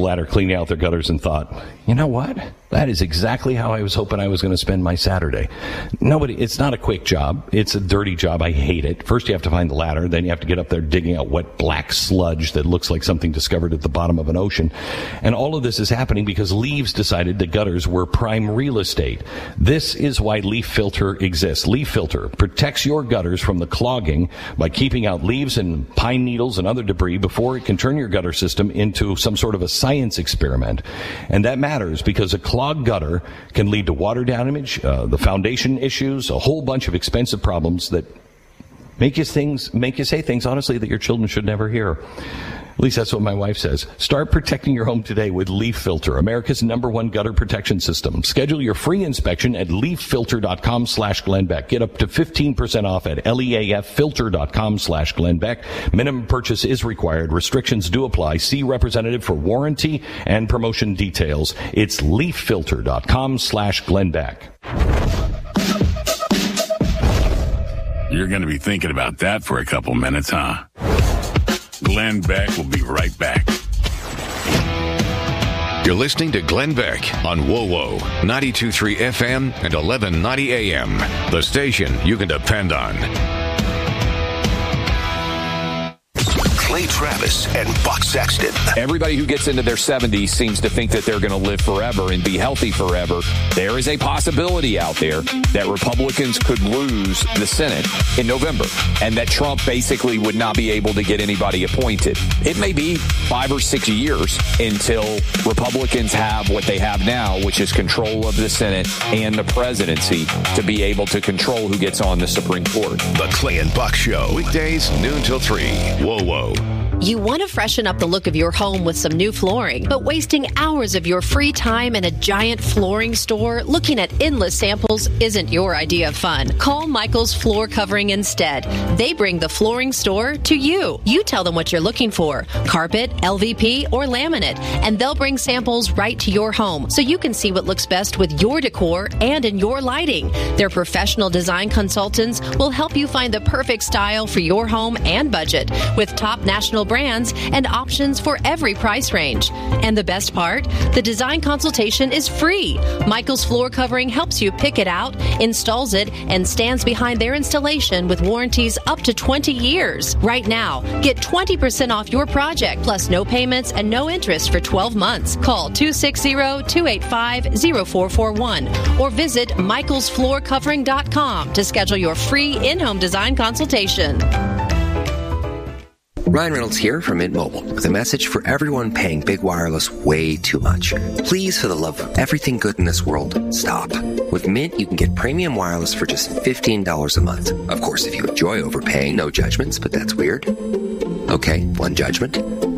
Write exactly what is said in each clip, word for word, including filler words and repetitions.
ladder cleaning out their gutters and thought, you know what? That is exactly how I was hoping I was going to spend my Saturday. Nobody, it's not a quick job. It's a dirty job. I hate it. First you have to find the ladder. Then you have to get up there digging out wet black sludge that looks like something discovered at the bottom of an ocean. And all of this is happening because Leaves decided the gutters were prime real estate. This is why Leaf Filter exists. Leaf Filter protects your gutters from the clogging by keeping out leaves and pine needles and other debris before it can turn your gutter system into some sort of a science experiment. And that matters because a clogged gutter can lead to water damage, uh, the foundation issues, a whole bunch of expensive problems that make you things, make you say things, honestly, that your children should never hear. At least that's what my wife says. Start protecting your home today with Leaf Filter, America's number one gutter protection system. Schedule your free inspection at leaffilter.com slash Glenn Get up to fifteen percent off at leaffilter.com slash Glenn Beck. Minimum purchase is required. Restrictions do apply. See representative for warranty and promotion details. It's leaffilter.com slash Glenn Beck. You're going to be thinking about that for a couple minutes, huh? Glenn Beck will be right back. You're listening to Glenn Beck on W O W O ninety-two point three F M and eleven ninety A M. The station you can depend on. Clay Travis and Buck Sexton. Everybody who gets into their seventies seems to think that they're going to live forever and be healthy forever. There is a possibility out there that Republicans could lose the Senate in November and that Trump basically would not be able to get anybody appointed. It may be five or six years until Republicans have what they have now, which is control of the Senate and the presidency to be able to control who gets on the Supreme Court. The Clay and Buck Show. Weekdays, noon till three. W O W O. You want to freshen up the look of your home with some new flooring, but wasting hours of your free time in a giant flooring store looking at endless samples isn't your idea of fun. Call Michael's Floor Covering instead. They bring the flooring store to you. You tell them what you're looking for, carpet, L V P, or laminate, and they'll bring samples right to your home so you can see what looks best with your decor and in your lighting. Their professional design consultants will help you find the perfect style for your home and budget with top national brands and options for every price range. And the best part, the design consultation is free. Michael's Floor Covering helps you pick it out, installs it, and stands behind their installation with warranties up to twenty years. Right now, get twenty percent off your project, plus no payments and no interest for twelve months. Call two six zero, two eight five, zero four four one or visit michaels floor covering dot com to schedule your free in-home design consultation. Ryan Reynolds here from Mint Mobile with a message for everyone paying big wireless way too much. Please, for the love of everything good in this world, stop. With Mint, you can get premium wireless for just fifteen dollars a month. Of course, if you enjoy overpaying, no judgments, but that's weird. Okay, one judgment.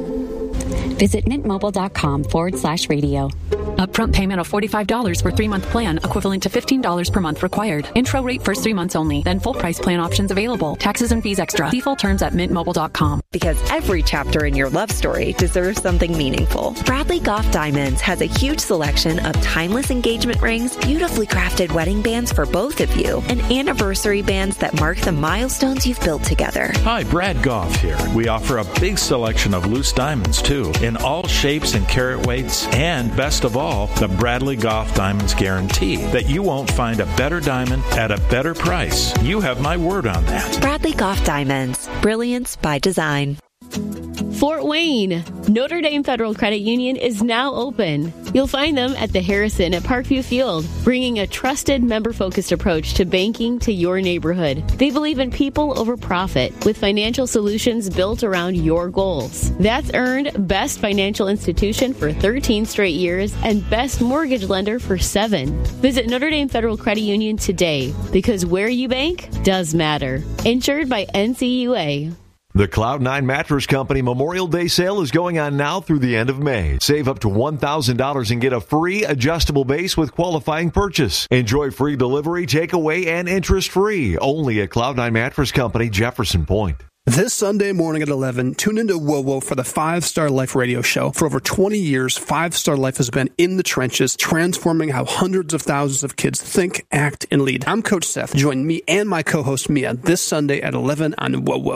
Visit mintmobile.com forward slash radio. Upfront payment of forty-five dollars for three-month plan, equivalent to fifteen dollars per month required. Intro rate first three months only, then full price plan options available. Taxes and fees extra. See full terms at mint mobile dot com. Because every chapter in your love story deserves something meaningful. Bradley Goff Diamonds has a huge selection of timeless engagement rings, beautifully crafted wedding bands for both of you, and anniversary bands that mark the milestones you've built together. Hi, Brad Goff here. We offer a big selection of loose diamonds, too, in all shapes and carat weights, and best of all, the Bradley Goff Diamonds guarantee that you won't find a better diamond at a better price. You have my word on that. Bradley Goff Diamonds. Brilliance by design. Fort Wayne. Notre Dame Federal Credit Union is now open. You'll find them at the Harrison at Parkview Field, bringing a trusted member-focused approach to banking to your neighborhood. They believe in people over profit, with financial solutions built around your goals. That's earned Best Financial Institution for thirteen straight years and Best Mortgage Lender for seven. Visit Notre Dame Federal Credit Union today, because where you bank does matter. Insured by N C U A. The Cloud nine Mattress Company Memorial Day sale is going on now through the end of May. Save up to one thousand dollars and get a free adjustable base with qualifying purchase. Enjoy free delivery, takeaway, and interest-free. Only at Cloud nine Mattress Company, Jefferson Point. This Sunday morning at eleven, tune into W O W O for the Five Star Life radio show. For over twenty years, Five Star Life has been in the trenches, transforming how hundreds of thousands of kids think, act, and lead. I'm Coach Seth. Join me and my co-host Mia this Sunday at eleven on W O W O.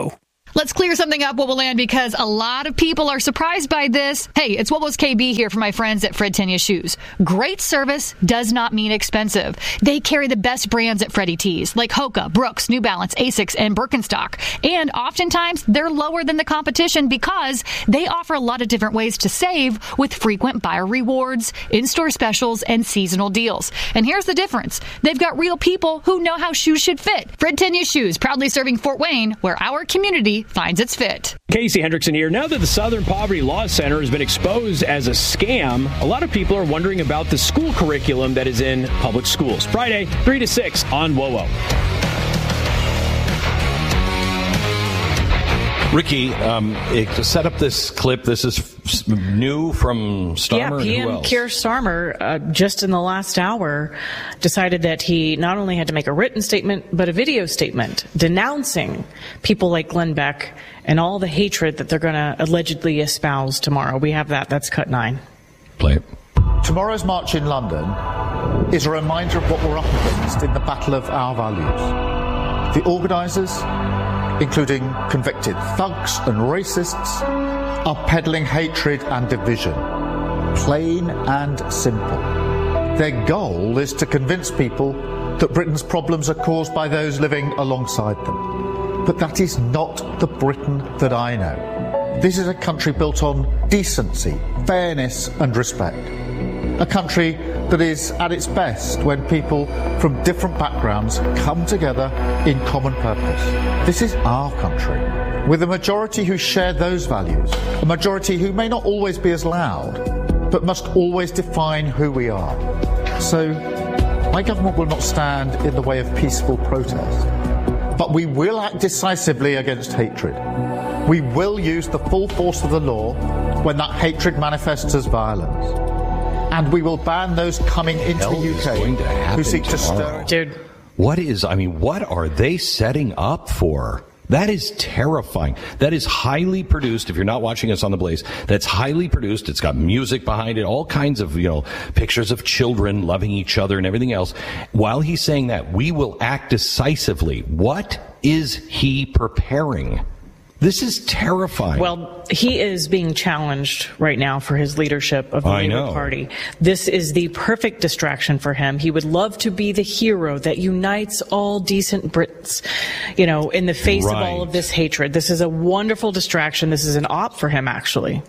Let's clear something up, Woboland, because a lot of people are surprised by this. Hey, it's Wobo's K B here for my friends at Fred Tenya Shoes. Great service does not mean expensive. They carry the best brands at Freddie T's, like Hoka, Brooks, New Balance, Asics, and Birkenstock. And oftentimes, they're lower than the competition because they offer a lot of different ways to save with frequent buyer rewards, in-store specials, and seasonal deals. And here's the difference. They've got real people who know how shoes should fit. Fred Tenya Shoes, proudly serving Fort Wayne, where our community finds its fit. Casey Hendrickson here. Now that the Southern Poverty Law Center has been exposed as a scam, a lot of people are wondering about the school curriculum that is in public schools. Friday, three to six on WOWO. Ricky, um, to set up this clip, this is new from Starmer. Yeah, P M and who else? Keir Starmer, uh, just in the last hour, decided that he not only had to make a written statement, but a video statement denouncing people like Glenn Beck and all the hatred that they're going to allegedly espouse tomorrow. We have that. That's cut nine. Play it. Tomorrow's march in London is a reminder of what we're up against in the battle of our values. The organisers, including convicted thugs and racists, are peddling hatred and division, plain and simple. Their goal is to convince people that Britain's problems are caused by those living alongside them. But that is not the Britain that I know. This is a country built on decency, fairness and respect. A country that is at its best when people from different backgrounds come together in common purpose. This is our country, with a majority who share those values, a majority who may not always be as loud, but must always define who we are. So, my government will not stand in the way of peaceful protest, but we will act decisively against hatred. We will use the full force of the law when that hatred manifests as violence. And we will ban those coming into the U K who seek to stir. Dude. What is, I mean, what are they setting up for? That is terrifying. That is highly produced. If you're not watching us on the Blaze, that's highly produced. It's got music behind it, all kinds of, you know, pictures of children loving each other and everything else. While he's saying that, we will act decisively. What is he preparing? This is terrifying. Well, he is being challenged right now for his leadership of the I Labour know. Party. This is the perfect distraction for him. He would love to be the hero that unites all decent Brits, you know, in the face Right. of all of this hatred. This is a wonderful distraction. This is an op for him, actually.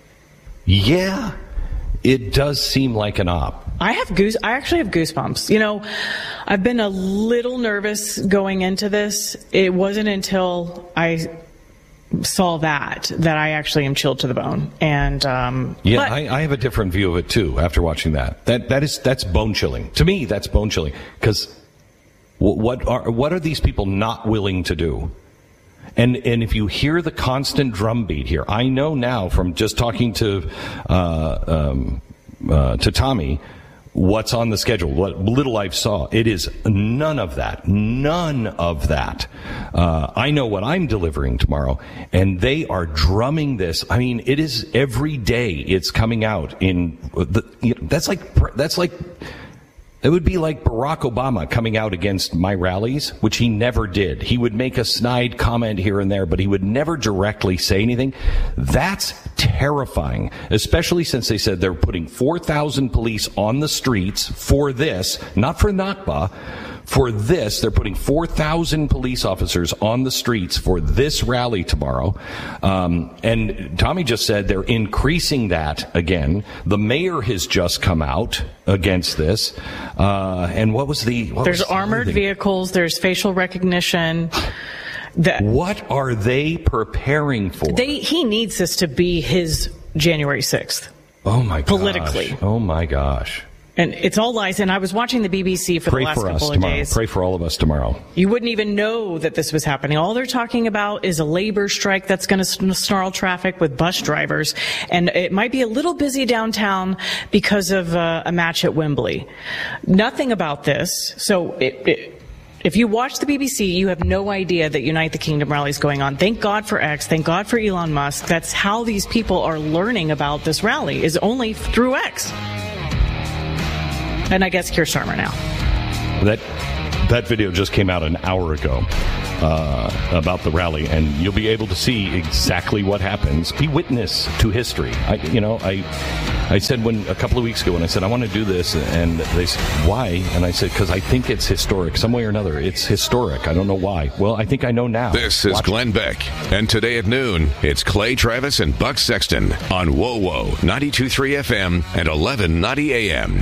Yeah, it does seem like an op. I have goose. I actually have goosebumps. You know, I've been a little nervous going into this. It wasn't until I saw that that I actually am chilled to the bone. And um, Yeah, but, I, I have a different view of it too. After watching that, that that is that's bone chilling to me. That's bone chilling because what are what are these people not willing to do? And and if you hear the constant drumbeat here, I know now from just talking to uh, um, uh, to Tommy. What's on the schedule, what little I saw, it is none of that. None of that. Uh, I know what I'm delivering tomorrow, and they are drumming this. I mean, it is every day it's coming out in the, you know, that's like, that's like, it would be like Barack Obama coming out against my rallies, which he never did. He would make a snide comment here and there, but he would never directly say anything. That's terrifying, especially since they said they're putting four thousand police on the streets for this, not for Nakba. For this, they're putting four thousand police officers on the streets for this rally tomorrow. Um, and Tommy just said they're increasing that again. The mayor has just come out against this. Uh, and what was the... What there's was the armored thing? vehicles. There's facial recognition. That, what are they preparing for? They, he needs this to be his January sixth. Oh, my gosh. Politically. Oh, my gosh. And it's all lies. And I was watching the B B C for Pray the last for us couple of tomorrow. days. Pray for all of us tomorrow. You wouldn't even know that this was happening. All they're talking about is a labor strike that's going to snarl traffic with bus drivers. And it might be a little busy downtown because of uh, a match at Wembley. Nothing about this. So it, it, if you watch the B B C, you have no idea that Unite the Kingdom rally is going on. Thank God for X. Thank God for Elon Musk. That's how these people are learning about this rally, is only through X. And I guess Keir Starmer now. That that video just came out an hour ago. uh, about the rally, and you'll be able to see exactly what happens. Be witness to history. I, you know, I I said when a couple of weeks ago when I said I want to do this, and they said why, and I said because I think it's historic, some way or another. It's historic. I don't know why. Well, I think I know now. This is Watch Glenn Beck, and today at noon, it's Clay Travis and Buck Sexton on Whoa Whoa ninety-two point three F M and eleven ninety A M.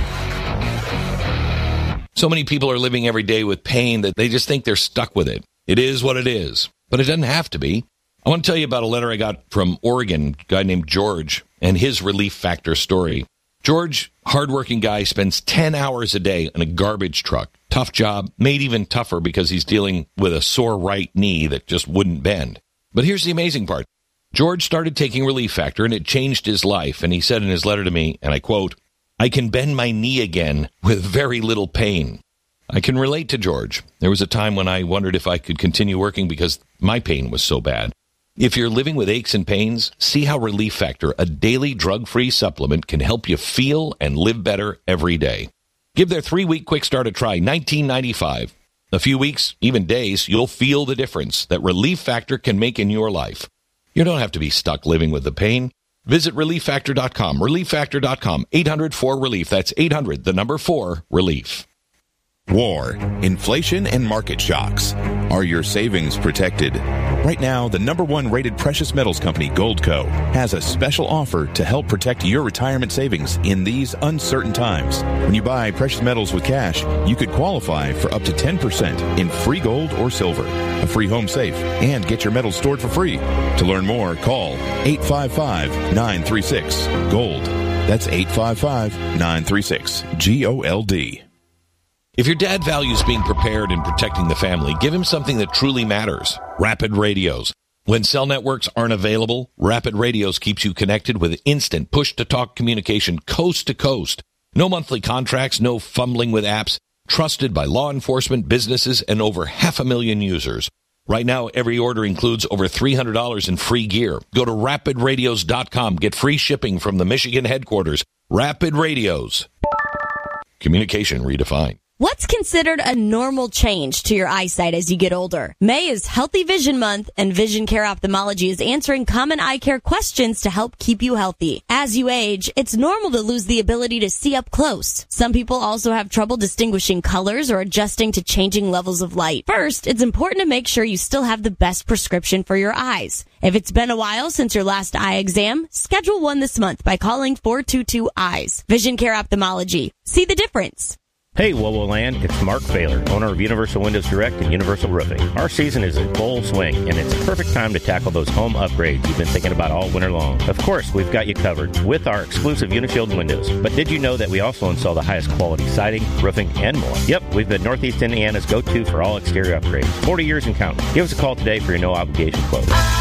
So many people are living every day with pain that they just think they're stuck with it. It is what it is, but it doesn't have to be. I want to tell you about a letter I got from Oregon, a guy named George, and his Relief Factor story. George, hardworking guy, spends ten hours a day in a garbage truck. Tough job, made even tougher because he's dealing with a sore right knee that just wouldn't bend. But here's the amazing part. George started taking Relief Factor, and it changed his life. And he said in his letter to me, and I quote, "I can bend my knee again with very little pain." I can relate to George. There was a time when I wondered if I could continue working because my pain was so bad. If you're living with aches and pains, see how Relief Factor, a daily drug-free supplement, can help you feel and live better every day. Give their three-week quick start a try, nineteen ninety-five. A few weeks, even days, you'll feel the difference that Relief Factor can make in your life. You don't have to be stuck living with the pain. Visit relief factor dot com, relief factor dot com, eight hundred four relief. That's eight hundred, the number four, relief. War, inflation, and market shocks. Are your savings protected? Right now, the number one rated precious metals company, Goldco, has a special offer to help protect your retirement savings in these uncertain times. When you buy precious metals with cash, you could qualify for up to ten percent in free gold or silver, a free home safe, and get your metals stored for free. To learn more, call eight five five, nine three six, GOLD. That's eight five five, nine three six, G O L D. If your dad values being prepared and protecting the family, give him something that truly matters. Rapid Radios. When cell networks aren't available, Rapid Radios keeps you connected with instant push-to-talk communication coast to coast. No monthly contracts, no fumbling with apps. Trusted by law enforcement, businesses, and over half a million users. Right now, every order includes over three hundred dollars in free gear. Go to rapid radios dot com. Get free shipping from the Michigan headquarters. Rapid Radios. Communication redefined. What's considered a normal change to your eyesight as you get older? May is Healthy Vision Month, and Vision Care Ophthalmology is answering common eye care questions to help keep you healthy. As you age, it's normal to lose the ability to see up close. Some people also have trouble distinguishing colors or adjusting to changing levels of light. First, it's important to make sure you still have the best prescription for your eyes. If it's been a while since your last eye exam, schedule one this month by calling four two two eyes. Vision Care Ophthalmology. See the difference. Hey, WOWO Land, it's Mark Baylor, owner of Universal Windows Direct and Universal Roofing. Our season is in full swing, and it's a perfect time to tackle those home upgrades you've been thinking about all winter long. Of course, we've got you covered with our exclusive Unishield windows. But did you know that we also install the highest quality siding, roofing, and more? Yep, we've been Northeast Indiana's go-to for all exterior upgrades. forty years and counting. Give us a call today for your no-obligation quote.